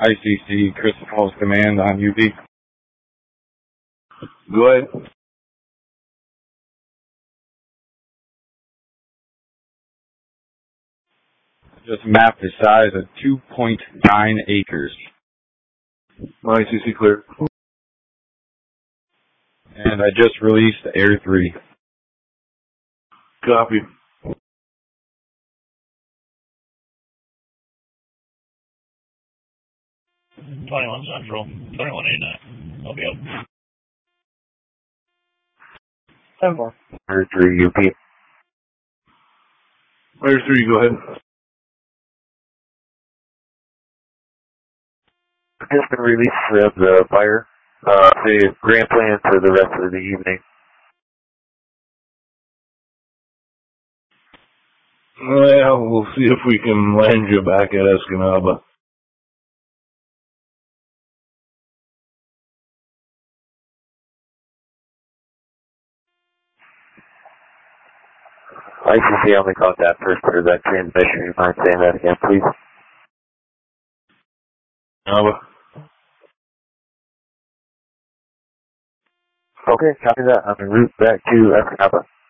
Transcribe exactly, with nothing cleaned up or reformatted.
I C C, Crystal Falls Command on U V. Go ahead. Just mapped the size of two point nine acres. I C C clear. And I just released Air three. Copy. twenty-one Central, twenty-one eighty-nine. I'll be up. ten four. Air three, U P. Air three, go ahead. Just been released of the fire. Uh, the grand plan for the rest of the evening. Well, we'll see if we can land you back at Escanaba. I C C only caught that first part of that transmission. You mind saying that again, please? Alba. Okay, copy that. I'm en route back to Escanaba.